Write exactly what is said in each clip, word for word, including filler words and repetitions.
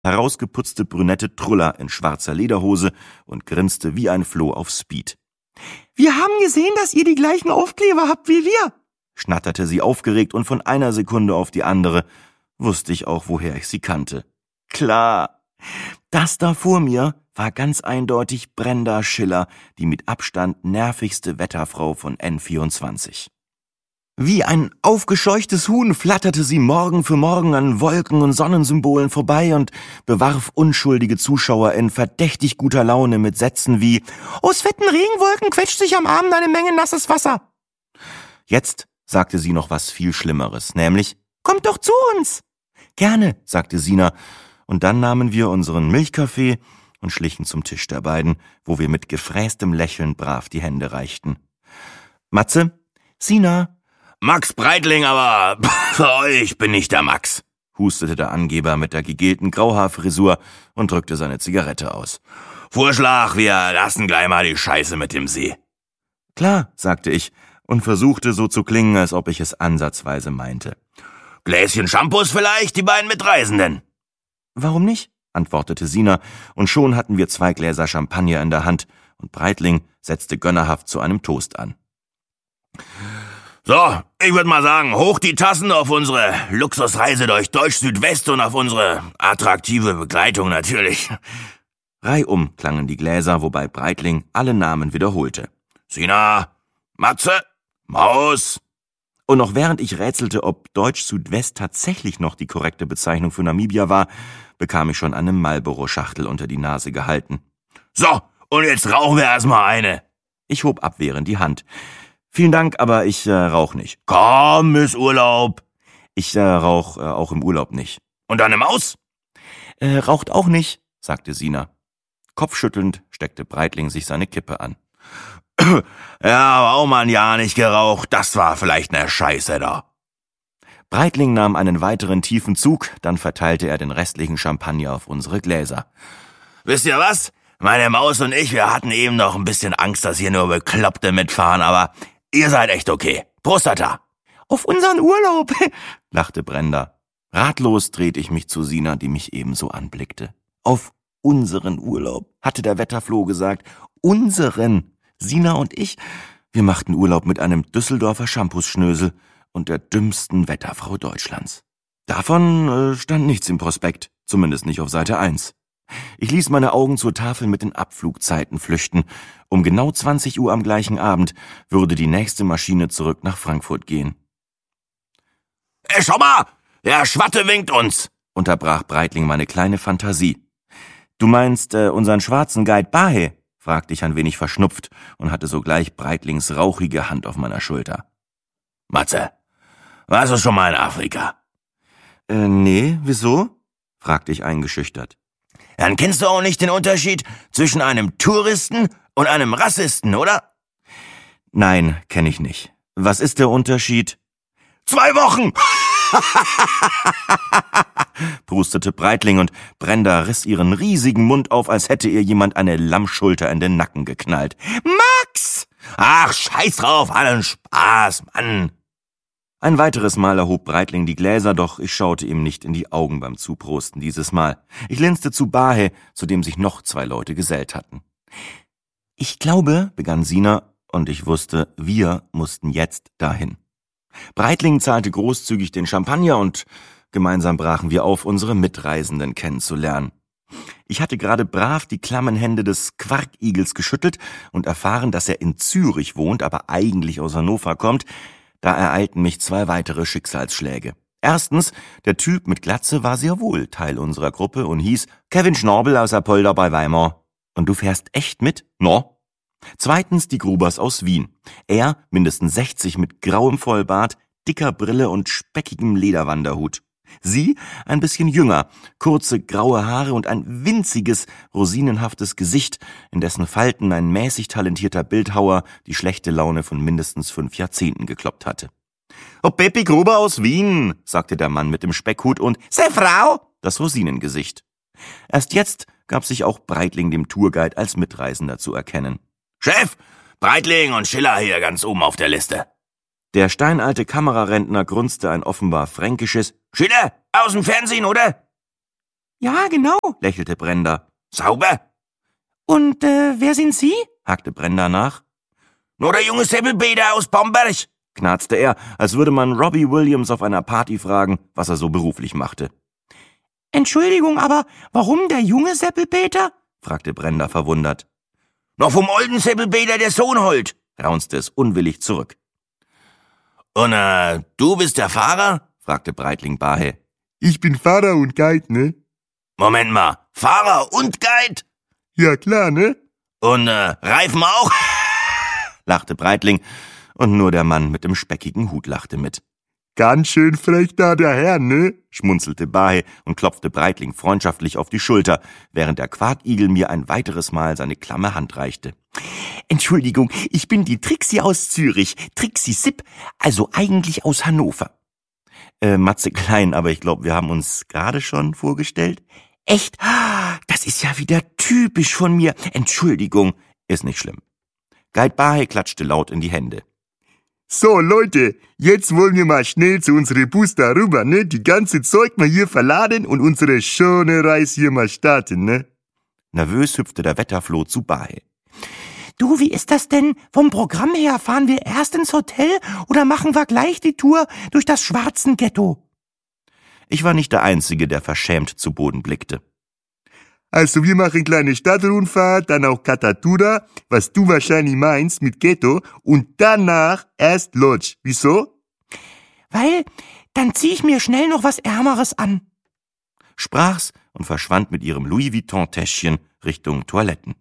herausgeputzte brünette Truller in schwarzer Lederhose und grinste wie ein Floh auf Speed. »Wir haben gesehen, dass ihr die gleichen Aufkleber habt wie wir«, schnatterte sie aufgeregt, und von einer Sekunde auf die andere wusste ich auch, woher ich sie kannte. Klar, das da vor mir war ganz eindeutig Brenda Schiller, die mit Abstand nervigste Wetterfrau von N vierundzwanzig. Wie ein aufgescheuchtes Huhn flatterte sie Morgen für Morgen an Wolken- und Sonnensymbolen vorbei und bewarf unschuldige Zuschauer in verdächtig guter Laune mit Sätzen wie »Aus fetten Regenwolken quetscht sich am Abend eine Menge nasses Wasser.« Jetzt sagte sie noch was viel Schlimmeres, nämlich »Kommt doch zu uns!« »Gerne«, sagte Sina, und dann nahmen wir unseren Milchkaffee und schlichen zum Tisch der beiden, wo wir mit gefräßtem Lächeln brav die Hände reichten. »Matze, Sina.« »Max Breitling, aber für euch bin ich der Max«, hustete der Angeber mit der gegelten Grauhaarfrisur und drückte seine Zigarette aus. »Vorschlag, wir lassen gleich mal die Scheiße mit dem See.« »Klar«, sagte ich und versuchte so zu klingen, als ob ich es ansatzweise meinte. »Gläschen Shampoos vielleicht, die beiden Mitreisenden?« »Warum nicht?«, antwortete Sina, und schon hatten wir zwei Gläser Champagner in der Hand, und Breitling setzte gönnerhaft zu einem Toast an. »So, ich würde mal sagen, hoch die Tassen auf unsere Luxusreise durch Deutsch-Südwest und auf unsere attraktive Begleitung natürlich.« Reihum klangen die Gläser, wobei Breitling alle Namen wiederholte. »Sina, Matze, Maus.« Und noch während ich rätselte, ob Deutsch-Südwest tatsächlich noch die korrekte Bezeichnung für Namibia war, bekam ich schon eine Marlboro-Schachtel unter die Nase gehalten. »So, und jetzt rauchen wir erstmal eine.« Ich hob abwehrend die Hand. »Vielen Dank, aber ich äh, rauch nicht.« »Komm, ist Urlaub.« »Ich äh, rauch äh, auch im Urlaub nicht.« »Und deine Maus?« Äh, raucht auch nicht«, sagte Sina. Kopfschüttelnd steckte Breitling sich seine Kippe an. »Ja, aber auch mal ein Jahr nicht geraucht, das war vielleicht ne Scheiße da.« Breitling nahm einen weiteren tiefen Zug, dann verteilte er den restlichen Champagner auf unsere Gläser. »Wisst ihr was? Meine Maus und ich, wir hatten eben noch ein bisschen Angst, dass hier nur Bekloppte mitfahren, aber ihr seid echt okay. Prostata!« »Auf unseren Urlaub«, lachte Brenda. Ratlos drehte ich mich zu Sina, die mich ebenso anblickte. »Auf unseren Urlaub«, hatte der Wetterfloh gesagt. »Unseren«. Sina und ich, wir machten Urlaub mit einem Düsseldorfer Shampoos-Schnösel und der dümmsten Wetterfrau Deutschlands. Davon äh, stand nichts im Prospekt, zumindest nicht auf Seite eins. Ich ließ meine Augen zur Tafel mit den Abflugzeiten flüchten. Um genau zwanzig Uhr am gleichen Abend würde die nächste Maschine zurück nach Frankfurt gehen. »Ey, schau mal, der Schwatte winkt uns«, unterbrach Breitling meine kleine Fantasie. »Du meinst äh, unseren schwarzen Guide Bahe?« fragte ich ein wenig verschnupft und hatte sogleich Breitlings rauchige Hand auf meiner Schulter. »Matze, warst du schon mal in Afrika?« Äh, nee, wieso?« fragte ich eingeschüchtert. »Dann kennst du auch nicht den Unterschied zwischen einem Touristen und einem Rassisten, oder?« »Nein, kenne ich nicht. Was ist der Unterschied?« »Zwei Wochen!« prustete Breitling, und Brenda riss ihren riesigen Mund auf, als hätte ihr jemand eine Lammschulter in den Nacken geknallt. »Max! Ach, scheiß drauf, allen Spaß, Mann!« Ein weiteres Mal erhob Breitling die Gläser, doch ich schaute ihm nicht in die Augen beim Zuprosten dieses Mal. Ich linste zu Bahe, zu dem sich noch zwei Leute gesellt hatten. »Ich glaube«, begann Sina, und ich wusste, wir mussten jetzt dahin. Breitling zahlte großzügig den Champagner, und gemeinsam brachen wir auf, unsere Mitreisenden kennenzulernen. Ich hatte gerade brav die klammen Hände des Quarkigels geschüttelt und erfahren, dass er in Zürich wohnt, aber eigentlich aus Hannover kommt. Da ereilten mich zwei weitere Schicksalsschläge. Erstens, der Typ mit Glatze war sehr wohl Teil unserer Gruppe und hieß Kevin Schnabel aus Apolda bei Weimar. Und du fährst echt mit? No? Zweitens die Grubers aus Wien. Er, mindestens sechzig, mit grauem Vollbart, dicker Brille und speckigem Lederwanderhut. Sie, ein bisschen jünger, kurze graue Haare und ein winziges, rosinenhaftes Gesicht, in dessen Falten ein mäßig talentierter Bildhauer die schlechte Laune von mindestens fünf Jahrzehnten gekloppt hatte. »Oh, Peppi Gruber aus Wien«, sagte der Mann mit dem Speckhut und »Se Frau«, das Rosinengesicht. Erst jetzt gab sich auch Breitling dem Tourguide als Mitreisender zu erkennen. »Chef, Breitling und Schiller hier ganz oben auf der Liste.« Der steinalte Kamerarentner grunzte ein offenbar fränkisches »Schiller, aus dem Fernsehen, oder?« Ja, genau, lächelte Brenda. Sauber? Und äh, wer sind Sie? Hakte Brenda nach. Nur der junge Seppelpeter aus Bamberg, knarzte er, als würde man Robbie Williams auf einer Party fragen, was er so beruflich machte. Entschuldigung, aber warum der junge Seppelpeter? fragte Brenda verwundert. Noch vom alten Seppelpeter der Sohn holt, raunzte es unwillig zurück. Und äh, du bist der Fahrer? fragte Breitling Bahe. Ich bin Fahrer und Guide, ne? Moment mal, Fahrer und Guide? Ja, klar, ne? Und äh, Reifen auch? lachte Breitling, und nur der Mann mit dem speckigen Hut lachte mit. Ganz schön frech da der Herr, ne? schmunzelte Bahe und klopfte Breitling freundschaftlich auf die Schulter, während der Quarkigel mir ein weiteres Mal seine klamme Hand reichte. Entschuldigung, ich bin die Trixie aus Zürich, Trixie Sipp, also eigentlich aus Hannover. Äh, Matze Klein, aber ich glaube, wir haben uns gerade schon vorgestellt. Echt? Das ist ja wieder typisch von mir. Entschuldigung. Ist nicht schlimm. Guide Bahe klatschte laut in die Hände. So, Leute, jetzt wollen wir mal schnell zu unserem Bus da rüber, ne? Die ganze Zeug mal hier verladen und unsere schöne Reise hier mal starten, ne? Nervös hüpfte der Wetterfloh zu Bahe. Du, wie ist das denn? Vom Programm her, fahren wir erst ins Hotel oder machen wir gleich die Tour durch das Schwarzenghetto? Ich war nicht der Einzige, der verschämt zu Boden blickte. Also wir machen kleine Stadtrundfahrt, dann auch Katatura, was du wahrscheinlich meinst mit Ghetto, und danach erst Lodge. Wieso? Weil, dann zieh ich mir schnell noch was Ärmeres an. Sprach's und verschwand mit ihrem Louis Vuitton-Täschchen Richtung Toiletten.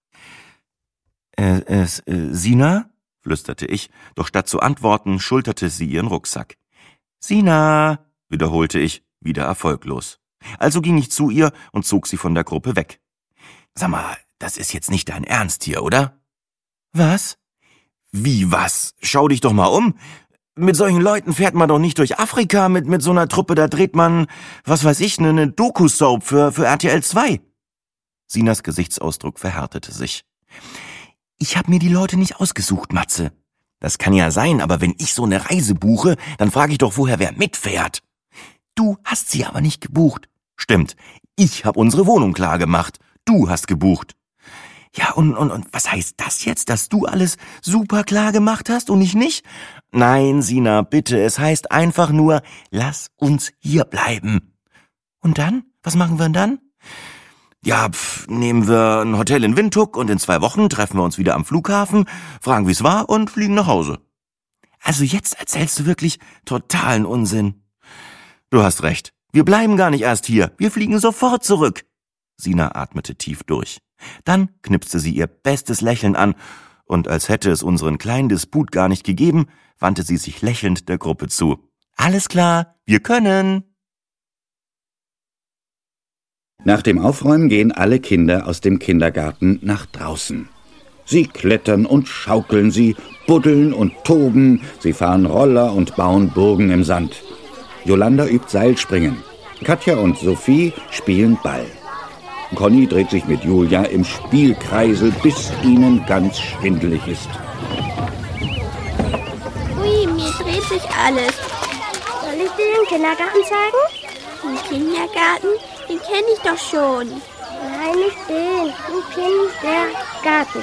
Äh, äh, äh, Sina? flüsterte ich, doch statt zu antworten, schulterte sie ihren Rucksack. Sina, wiederholte ich, wieder erfolglos. Also ging ich zu ihr und zog sie von der Gruppe weg. Sag mal, das ist jetzt nicht dein Ernst hier, oder? Was? Wie was? Schau dich doch mal um. Mit solchen Leuten fährt man doch nicht durch Afrika, mit, mit so einer Truppe, da dreht man, was weiß ich, eine, eine Doku-Soap für, für R T L zwei. Sinas Gesichtsausdruck verhärtete sich. Ich hab mir die Leute nicht ausgesucht, Matze. Das kann ja sein, aber wenn ich so eine Reise buche, dann frage ich doch vorher, wer mitfährt. Du hast sie aber nicht gebucht. Stimmt, ich hab unsere Wohnung klar gemacht. Du hast gebucht. Ja, und, und, und was heißt das jetzt, dass du alles super klar gemacht hast und ich nicht? Nein, Sina, bitte, es heißt einfach nur, lass uns hier bleiben. Und dann? Was machen wir dann? Ja, pf, nehmen wir ein Hotel in Windhoek und in zwei Wochen treffen wir uns wieder am Flughafen, fragen, wie es war und fliegen nach Hause. Also jetzt erzählst du wirklich totalen Unsinn. Du hast recht. Wir bleiben gar nicht erst hier. Wir fliegen sofort zurück. Sina atmete tief durch. Dann knipste sie ihr bestes Lächeln an und als hätte es unseren kleinen Disput gar nicht gegeben, wandte sie sich lächelnd der Gruppe zu. Alles klar, wir können. Nach dem Aufräumen gehen alle Kinder aus dem Kindergarten nach draußen. Sie klettern und schaukeln, sie buddeln und toben, sie fahren Roller und bauen Burgen im Sand. Jolanda übt Seilspringen. Katja und Sophie spielen Ball. Conny dreht sich mit Julia im Spielkreisel, bis ihnen ganz schwindelig ist. Ui, mir dreht sich alles. Soll ich dir den Kindergarten zeigen? Den Kindergarten? Den kenne ich doch schon. Nein, nicht den. Den Kindergarten.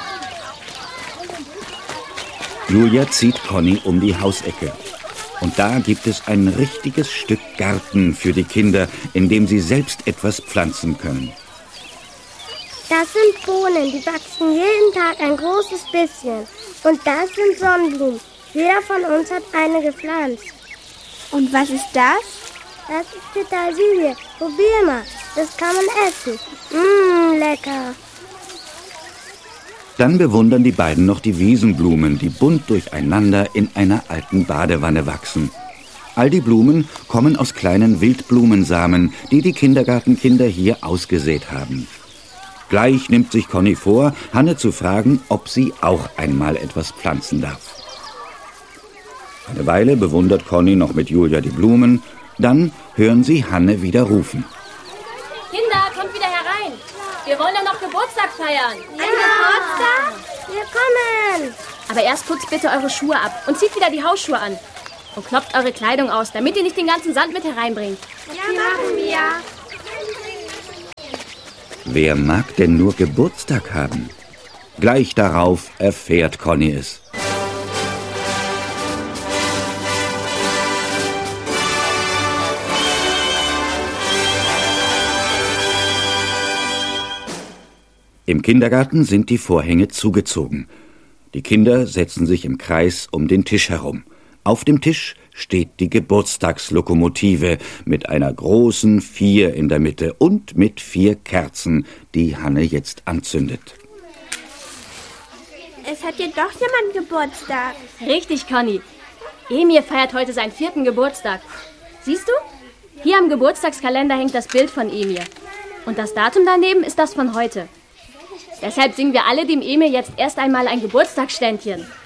Julia zieht Conny um die Hausecke. Und da gibt es ein richtiges Stück Garten für die Kinder, in dem sie selbst etwas pflanzen können. Das sind Bohnen, die wachsen jeden Tag ein großes bisschen. Und das sind Sonnenblumen. Jeder von uns hat eine gepflanzt. Und was ist das? Das ist Petersilie. Probier mal. Das kann man essen. Mmm, lecker. Dann bewundern die beiden noch die Wiesenblumen, die bunt durcheinander in einer alten Badewanne wachsen. All die Blumen kommen aus kleinen Wildblumensamen, die die Kindergartenkinder hier ausgesät haben. Gleich nimmt sich Conny vor, Hanne zu fragen, ob sie auch einmal etwas pflanzen darf. Eine Weile bewundert Conny noch mit Julia die Blumen, dann hören sie Hanne wieder rufen. Kinder, kommt wieder herein. Wir wollen doch noch Geburtstag feiern. Ein Geburtstag? Wir kommen. Aber erst putzt bitte eure Schuhe ab und zieht wieder die Hausschuhe an. Und klopft eure Kleidung aus, damit ihr nicht den ganzen Sand mit hereinbringt. Ja, machen wir. Wer mag denn nur Geburtstag haben? Gleich darauf erfährt Conny es. Im Kindergarten sind die Vorhänge zugezogen. Die Kinder setzen sich im Kreis um den Tisch herum. Auf dem Tisch steht die Geburtstagslokomotive mit einer großen Vier in der Mitte und mit vier Kerzen, die Hanne jetzt anzündet. Es hat ja doch jemand Geburtstag. Richtig, Conny. Emir feiert heute seinen vierten Geburtstag. Siehst du? Hier am Geburtstagskalender hängt das Bild von Emir. Und das Datum daneben ist das von heute. Deshalb singen wir alle dem Emir jetzt erst einmal ein Geburtstagsständchen.